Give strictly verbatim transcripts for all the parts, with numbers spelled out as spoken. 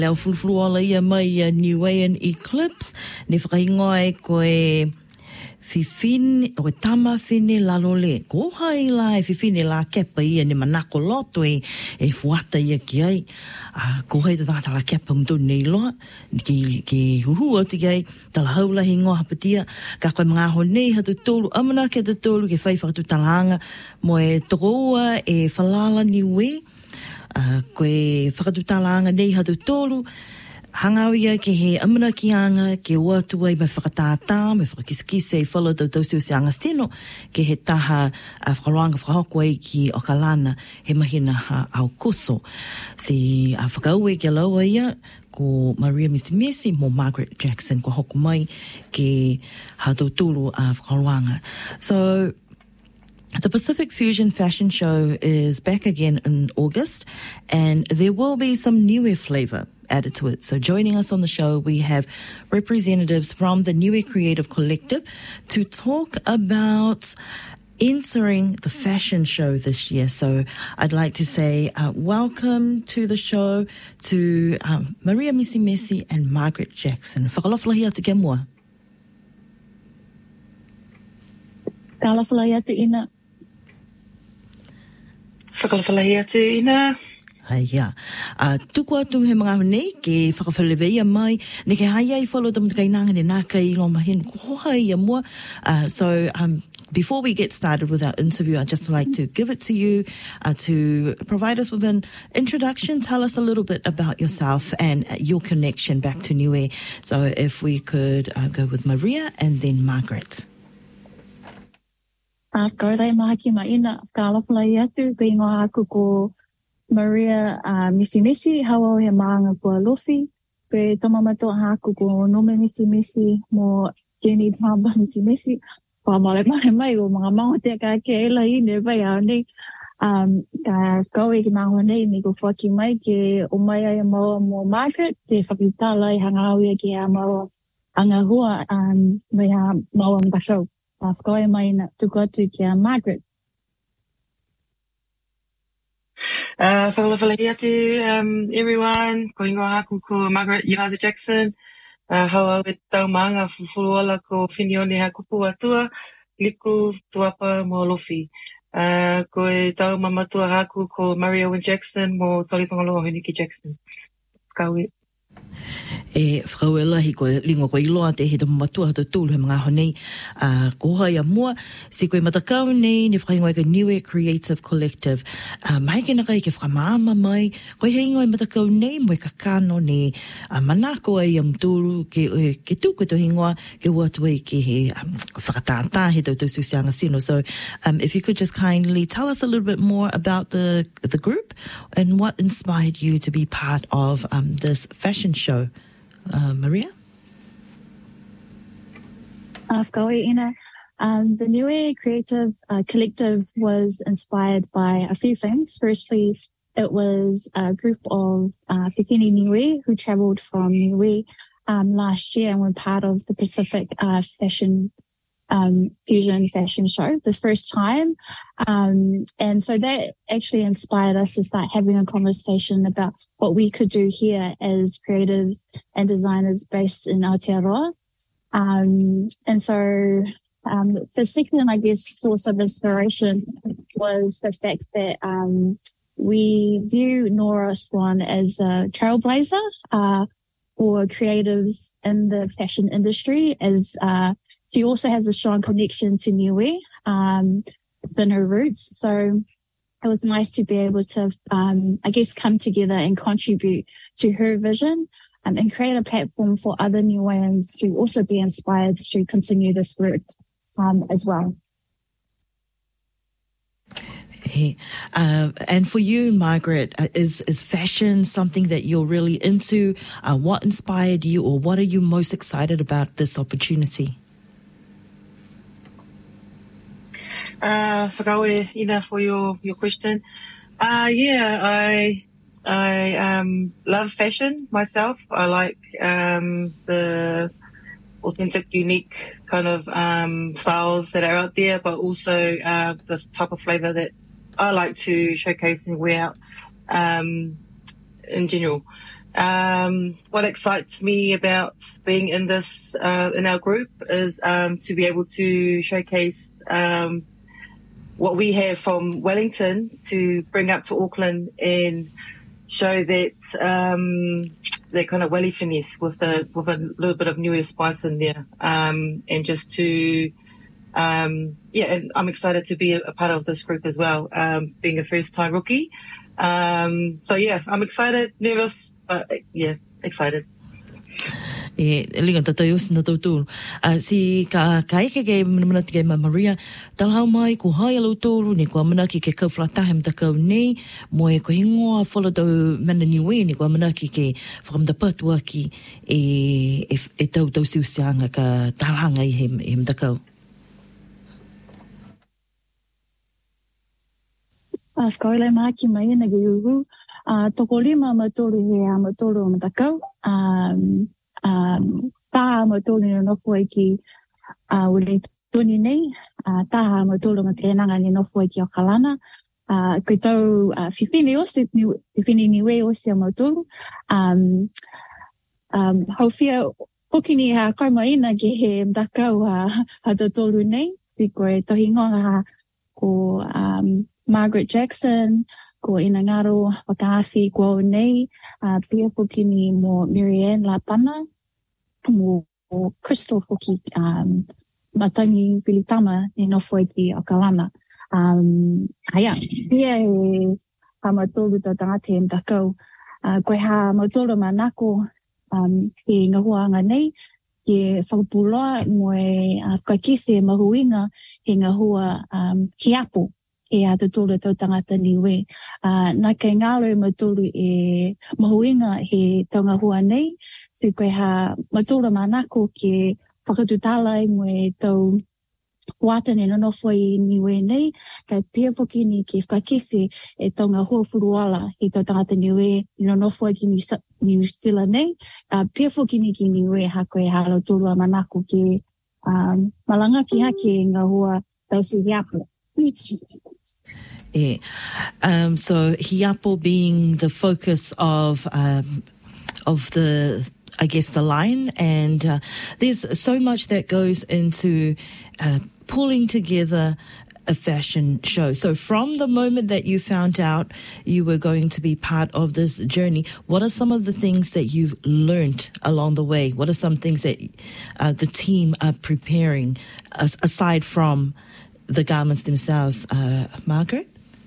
Leo fulfuluola ia mai a Niuean Eclipse, ne whakaingoa e koe whiwhine, o tama whine lalole. Ko hai la e whiwhine la kepa ia ne manako loto e, e fuata ia ki ai. Uh, ko hei to tangata la kepa mto nei loa, ki, ki huhua ti ai, tala haula hi ngoa hapatia, ka koe mga ho nei hatu tolu, amana ke hatu tolu ke whai whakatu talanga, mo e tokoua e whalala Niue, uh, koe whakatu talanga nei hatu tolu, hangawia ke he amana ki anga, ke uatua i mai whakatātā, mai whakakiskise i whala tau tau siu se anga steno, ke he taha a whakaroanga whakahoko ai ki o kalana, he mahina ha au koso. Si a whakaue ke laua ia, ko Maria Missy Missy, mo Margaret Jackson, ko hoko mai ke ha tau tulu a whakaroanga. So, the Pacific Fusion Fashion Show is back again in August, and there will be some Niue flavor added to it. So joining us on the show, we have representatives from the Niue Creative Collective to talk about entering the fashion show this year. So I'd like to say uh, welcome to the show to um, Maria Missy Missy and Margaret Jackson. Whakalofalahi atu ke mua. Kalafalahi atu ina. Whakalofalahi atu ina. Hai ia. Uh, tuku atu he mga nei ke whakawhaleweia mai, ne ke hai ai whalo tamu kainanga ne nāka i lo mahin, ko hai ia mua. Uh, so, um, before we get started with our interview, I'd just like to give it to you uh, to provide us with an introduction. Tell us a little bit about yourself and your connection back to Niue. So if we could uh, go with Maria and then Margaret. Uh, Ko rei maha ki maina, whakalawhalai atu, ko ingoa aku ko Maria uh, Missy Missy, hawa o he maanga kua Lofi, ko tamamato haku ko Nome Missy Missy, mo Jenny Pamba Missy Missy, pa male male mai o mga maho te ka ke ela i ne vai au nei, um, ka kau e ki maho nei, ni ko whaki mai ke o mai ai maua mo Margaret, te whakitala i hanga au ia ki a maua anga hua, um, mai a maua mbashau. Pa whakau e mai na tuku atu ki a Margaret. Uh, whakalawhalai atu, um, everyone, ko ingoa haku ko Margaret Yahada Jackson, uh, hawa e tau maanga fufuruala ko whinione haku puatua, liku tuapa mo Lofi. Uh, ko e tau mamatua haku ko Maria Owen Jackson mo Tori Tongaloa Hiniki Jackson. Kaui. E whakauela hi koe lingua koe iloa te he tamu matua hata tūlu he mga honei uh, ko hai a mua si koe matakau nei ne whakaingoa ka Niue Creative Collective uh, mai ke naka i ke whakamaama mai koe hei ngoi matakau nei mo e kakano ne uh, manako ai am tūlu ke, uh, ke tūko to hingoa ke uatu ai ke he um, whakatātā he tau tau susianga sino. So um, if you could just kindly tell us a little bit more about the, the group and what inspired you to be part of um, this fashion show. Uh, Maria? Uh, ina. Um, the Niue Creative uh, Collective was inspired by a few things. Firstly, it was a group of uh, Whiwhine Niue who travelled from Niue um, last year and were part of the Pacific uh, Fashion um, Fusion Fashion Show, the first time. Um, and so that actually inspired us to start having a conversation about what we could do here as creatives and designers based in Aotearoa. Um, and so um, the second, I guess, source of inspiration was the fact that um, we view Nora Swan as a trailblazer uh, for creatives in the fashion industry, as uh, she also has a strong connection to Niue um, within her roots. So it was nice to be able to, um, I guess, come together and contribute to her vision um, and create a platform for other Niueans to also be inspired to continue this work um, as well. Hey, uh, and for you, Margaret, uh, is is fashion something that you're really into? Uh, what inspired you, or what are you most excited about this opportunity? Uh, whakaue ina for your, your question. Uh, yeah, I, I, um, love fashion myself. I like, um, the authentic, unique kind of, um, styles that are out there, but also, uh, the type of flavor that I like to showcase and wear out, um, in general. Um, what excites me about being in this, uh, in our group is, um, to be able to showcase, um, what we have from Wellington to bring up to Auckland and show that, um, that kind of welly finesse with a, with a little bit of Niue spice in there. Um, and just to, um, yeah, and I'm excited to be a, a part of this group as well, um, being a first time rookie. Um, so yeah, I'm excited, nervous, but yeah, excited. E linga tata yus na tautu. Si ka kaike ke mana ke ma Maria talhau mai ko hai alo tolu ni ko mana ki ke kau flatahe mta kau nei mo e ko hingoa follow the mana Niue ni ko mana ki ke from the patua ki e e, e tau tau siusianga ka talhanga i he, he mta kau. A whakaole maki mai na ge uhu. Uh, toko lima matolu he a matolu o matakau. Um, um, taha matolu ni nofo e ki uh, ule tuni nei. Uh, taha matolu ma te enanga ni nofo e ki o kalana. Uh, koe tau uh, whiwhine o se, whiwhine Niue o se a matolu. Um, um, hau whia hoki ni ha kaimaina ke he mtakau ha, ha tolu nei. Si koe tohingonga ha ko um, Margaret Jackson, ko ina ngaro whakaafi kua nei, uh, pia whuki ni mo Marianne Lapana, mo Crystal whuki um, matangi Filitama ni nofo e ki o Kalana. Um, haya, pia e ha matolu ta tangate e mtakau. Uh, koe ha matolu manako um, he ngahuanga nei, ke whakapuloa mo e uh, whakakise e mahuinga he ngahua um, hiapo. E a te tolu tau tangata Niue. Uh, nā kei ngālo e matulu e mahuinga he taunga hua nei. So koe ha matulu manako ke whakatutala i mo e tau wātane nonofo i Niue nei. Kai pia whoki ni ke whakakese e taunga hua furuala he tau tangata Niue i nonofo i ki New Zealand nei. Uh, pia whoki ni ki Niue ha koe ha lo tolu a manako ke um, malanga ki hake ngā hua tau si hiapo. Yeah. Um, so hiapo being the focus of um, of the, I guess, the line, and uh, there's so much that goes into uh, pulling together a fashion show. So from the moment that you found out you were going to be part of this journey, what are some of the things that you've learned along the way? What are some things that uh, the team are preparing as, aside from the garments themselves, uh, Margaret?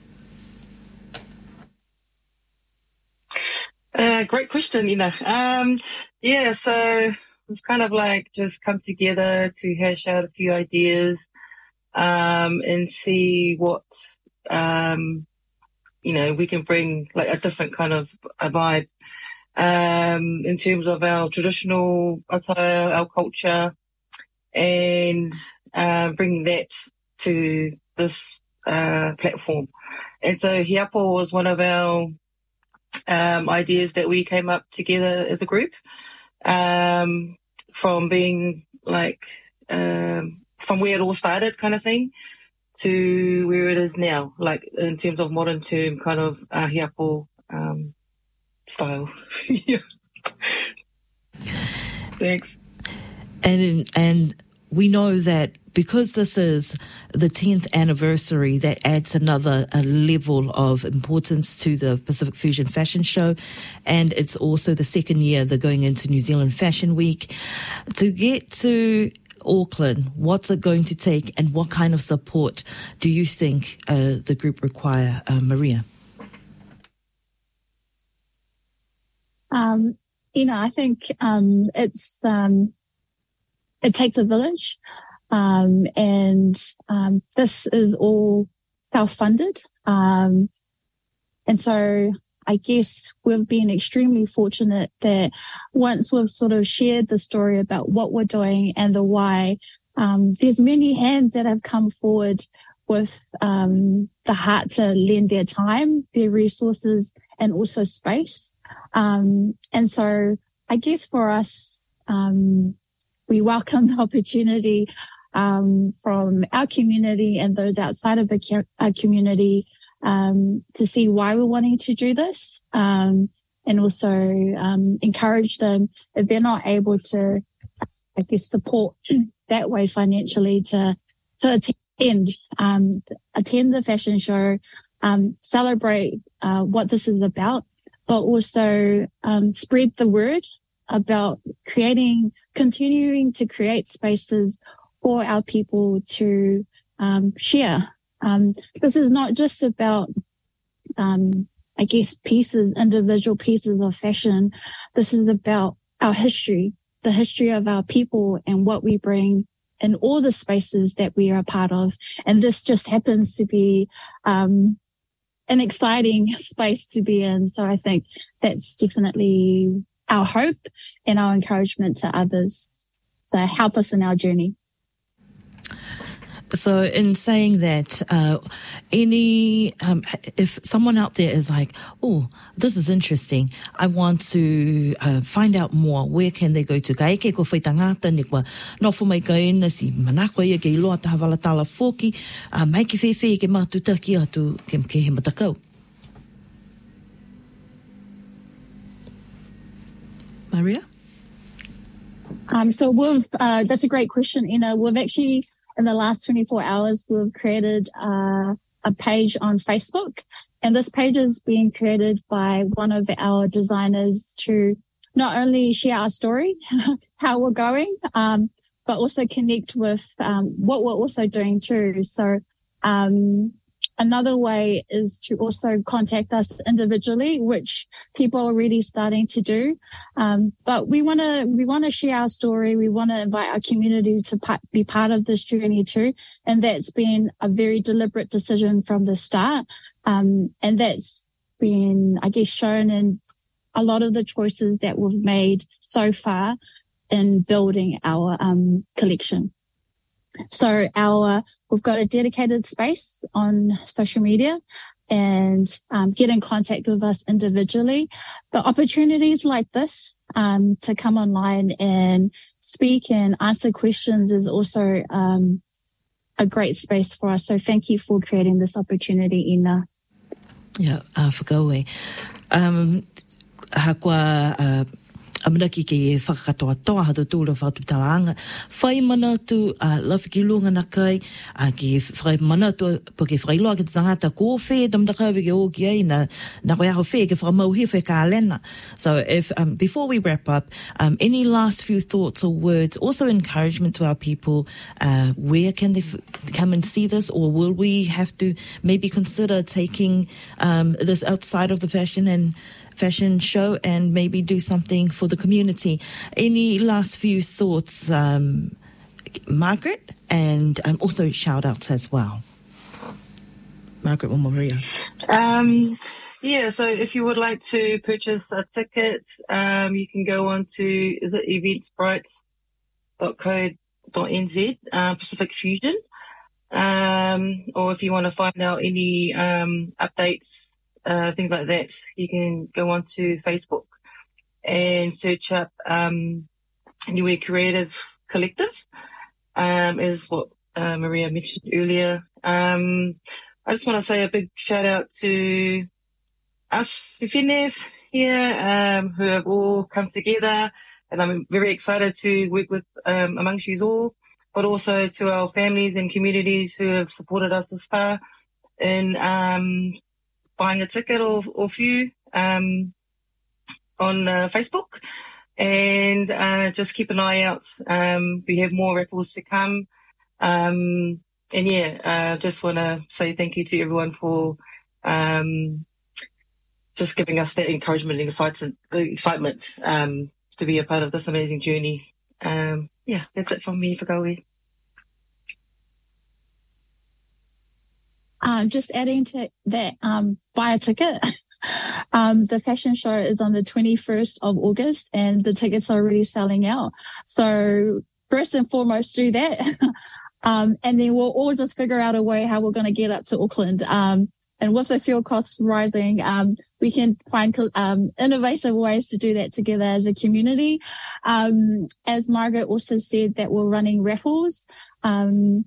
Uh, great question, Ina. Um, yeah, so it's kind of like just come together to hash out a few ideas, um, and see what, um, you know, we can bring like a different kind of a vibe, um, in terms of our traditional attire, our culture, and, uh, bringing that to this, uh, platform. And so hiapo was one of our, um, ideas that we came up together as a group, um, from being like, um, from where it all started kind of thing to where it is now, like in terms of modern term kind of uh, hiapo, um, style. Thanks. And, in, and we know that because this is the tenth anniversary, that adds another a level of importance to the Pacific Fusion Fashion Show. And it's also the second year they're going into New Zealand Fashion Week. To get to Auckland, what's it going to take and what kind of support do you think uh, the group require, uh, Maria? Um, you know, I think um, it's um, it takes a village. Um, and, um, this is all self-funded. Um, and so I guess we've been extremely fortunate that once we've sort of shared the story about what we're doing and the why, um, there's many hands that have come forward with, um, the heart to lend their time, their resources, and also space. Um, and so I guess for us, um, we welcome the opportunity um, from our community and those outside of our community um, to see why we're wanting to do this. Um, and also um, encourage them if they're not able to, I guess, support that way financially to to attend um, attend the fashion show, um, celebrate uh, what this is about, but also um, spread the word about creating, continuing to create spaces for our people to um, share. Um, this is not just about, um, I guess, pieces, individual pieces of fashion. This is about our history, the history of our people and what we bring in all the spaces that we are a part of. And this just happens to be um, an exciting space to be in. So I think that's definitely our hope and our encouragement to others to help us in our journey. So in saying that, uh, any, um, if someone out there is like, oh, this is interesting, I want to uh, find out more, where can they go to? Ka eke ko whai tangata ni kua nofu mai ka ina si manako ia ke iloa tahawala tala foki, uh, mai ki whewhe ke mātuta ki atu ke, ke he matakau. Maria? Um, so we've, uh, that's a great question, Ina. We've actually, in the last twenty-four hours, we've created uh, a page on Facebook. And this page is being created by one of our designers to not only share our story, how we're going, um, but also connect with um, what we're also doing too. So um, another way is to also contact us individually, which people are already starting to do. Um, but we want to, we want to share our story. We want to invite our community to pa- be part of this journey too. And that's been a very deliberate decision from the start. Um, and that's been, I guess, shown in a lot of the choices that we've made so far in building our, um, collection. So our, we've got a dedicated space on social media and um, get in contact with us individually. But opportunities like this um, to come online and speak and answer questions is also um, a great space for us. So thank you for creating this opportunity, Ina. Yeah, uh, whakaue. Um, hakua, uh, Amanaki ke e whakakatoa toa hatu tūra whatu talanga. Whai mana tu uh, lawhiki lunga na kai, uh, ki whai mana tu po ke whai loa ke tangata ko whē tamdakawe ke o ki ai na na koe aho whē ke whamauhi whē ka alena. So if um, before we wrap up, um, any last few thoughts or words, also encouragement to our people, uh, where can they f- come and see this, or will we have to maybe consider taking um, this outside of the fashion and fashion show and maybe do something for the community? Any last few thoughts, um, Margaret, and um, also shout outs as well. Margaret or Maria? Um, yeah, so if you would like to purchase a ticket, um, you can go on to is it eventbrite dot co dot n z, uh, Pacific Fusion. Um, or if you want to find out any um, updates, Uh, things like that, you can go on to Facebook and search up um, Niue Creative Collective, um, is what uh, Maria mentioned earlier. Um, I just want to say a big shout out to us Whiwhine here, um, who have all come together, and I'm very excited to work with um, amongst you all, but also to our families and communities who have supported us this far in um, buying a ticket or, or few um, on uh, Facebook, and uh, just keep an eye out. Um, we have more raffles to come. Um, and yeah, I uh, just want to say thank you to everyone for um, just giving us that encouragement and excitement, excitement um, to be a part of this amazing journey. Um, yeah, that's it from me for Gowie. Um, just adding to that, um, buy a ticket. um, the fashion show is on the twenty-first of August and the tickets are already selling out. So first and foremost, do that. um, and then we'll all just figure out a way how we're going to get up to Auckland. Um, and with the fuel costs rising, um, we can find um, innovative ways to do that together as a community. Um, as Margaret also said, that we're running raffles. Um,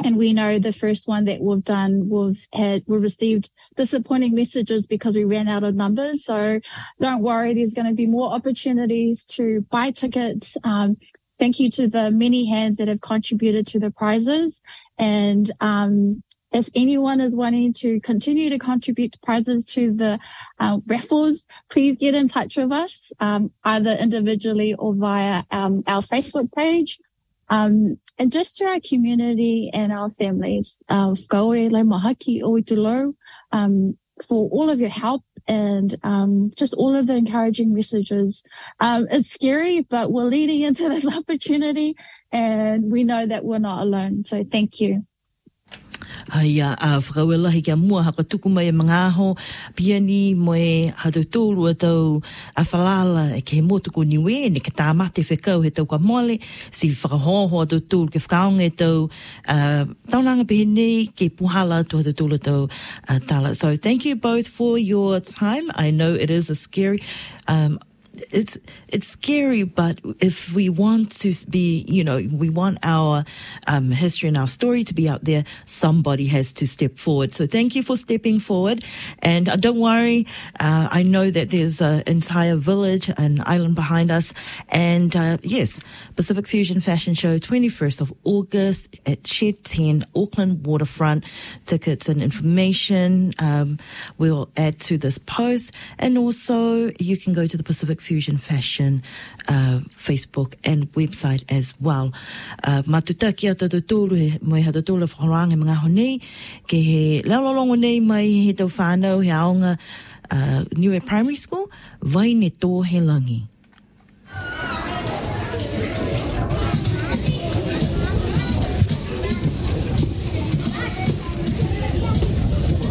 And we know the first one that we've done, we've had, we received disappointing messages because we ran out of numbers. So don't worry, there's going to be more opportunities to buy tickets. Um, thank you to the many hands that have contributed to the prizes. And, um, if anyone is wanting to continue to contribute prizes to the uh, raffles, please get in touch with us, um, either individually or via um, our Facebook page. Um, and just to our community and our families, uh, Kaue lai mahaki o i te lau, um, for all of your help and um, just all of the encouraging messages. Um, it's scary, but we're leading into this opportunity and we know that we're not alone. So thank you. Haia a whakawelahi kia mua haka tuku mai e mga aho pia ni moe hatu tōru a tau a whalala e ke he motuku niwe ne ke tā mate whekau he tau ka mole si whakahoho a tau tōru ke whakaonga e tau uh, taunanga pehe nei ke puhala tu hatu tōru a tau uh, tala. So thank you both for your time. I know it is a scary um, It's it's scary, but if we want to be, you know, we want our um, history and our story to be out there, somebody has to step forward. So thank you for stepping forward. And uh, don't worry, uh, I know that there's an entire village, an island behind us. And uh, yes, Pacific Fusion Fashion Show, twenty-first of August at Shed ten, Auckland Waterfront. Tickets and information um, we'll add to this post. And also you can go to the Pacific Fusion Fashion uh, Facebook and website as well. Uh, matuta kia tatu tōru he mai hata tōru whakaranga mga honei ke he laulolongo nei mai he tau whānau he aonga uh, Niue Primary School vai ne tō he langi.